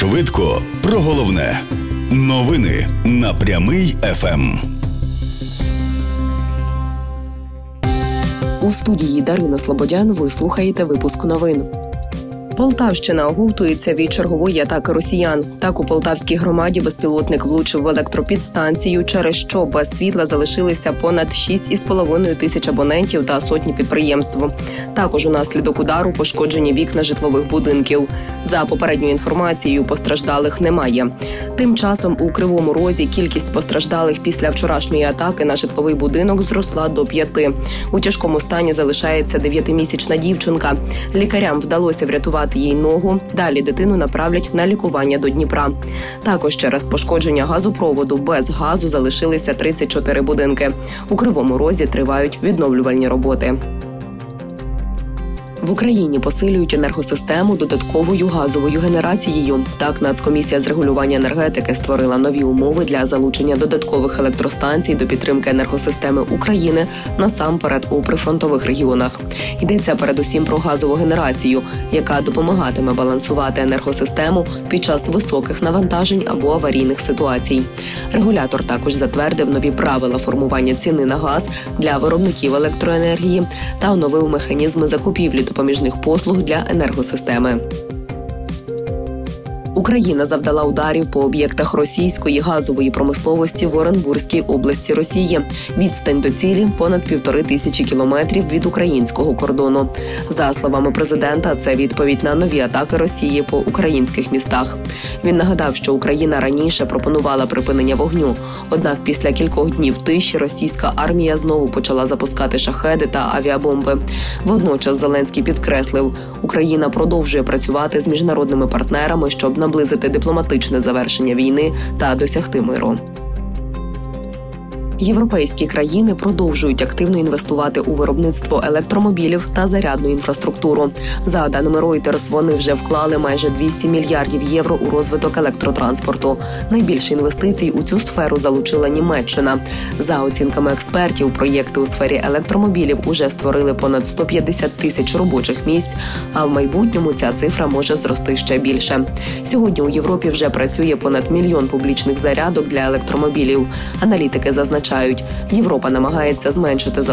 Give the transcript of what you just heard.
Швидко про головне. Новини на Прямий ФМ. У студії Дарина Слободян ви слухаєте випуск новин. Полтавщина оговтується від чергової атаки росіян. Так, у Полтавській громаді безпілотник влучив в електропідстанцію, через що без світла залишилися понад 6,5 тисяч абонентів та сотні підприємств. Також унаслідок удару пошкоджені вікна житлових будинків. За попередньою інформацією, постраждалих немає. Тим часом у Кривому Розі кількість постраждалих після вчорашньої атаки на житловий будинок зросла до 5. У тяжкому стані залишається 9-місячна дівчинка. Лікарям вдалося врятувати їй ногу. Далі дитину направлять на лікування до Дніпра. Також через пошкодження газопроводу без газу залишилися 34 будинки. У Кривому Розі тривають відновлювальні роботи. В Україні посилюють енергосистему додатковою газовою генерацією. Так, Нацкомісія з регулювання енергетики створила нові умови для залучення додаткових електростанцій до підтримки енергосистеми України, насамперед у прифронтових регіонах. Йдеться передусім про газову генерацію, яка допомагатиме балансувати енергосистему під час високих навантажень або аварійних ситуацій. Регулятор також затвердив нові правила формування ціни на газ для виробників електроенергії та оновив механізми закупівлі допоміжних послуг для енергосистеми. Україна завдала ударів по об'єктах російської газової промисловості в Оренбурзькій області Росії. Відстань до цілі – понад 1500 кілометрів від українського кордону. За словами президента, це відповідь на нові атаки Росії по українських містах. Він нагадав, що Україна раніше пропонувала припинення вогню. Однак після кількох днів тиші російська армія знову почала запускати шахеди та авіабомби. Водночас Зеленський підкреслив, Україна продовжує працювати з міжнародними партнерами, щоб наблизити дипломатичне завершення війни та досягти миру. Європейські країни продовжують активно інвестувати у виробництво електромобілів та зарядну інфраструктуру. За даними Reuters, вони вже вклали майже 200 мільярдів євро у розвиток електротранспорту. Найбільше інвестицій у цю сферу залучила Німеччина. За оцінками експертів, проєкти у сфері електромобілів уже створили понад 150 тисяч робочих місць, а в майбутньому ця цифра може зрости ще більше. Сьогодні у Європі вже працює понад 1 мільйон публічних зарядок для електромобілів. Аналітики зазначають, Європа намагається зменшити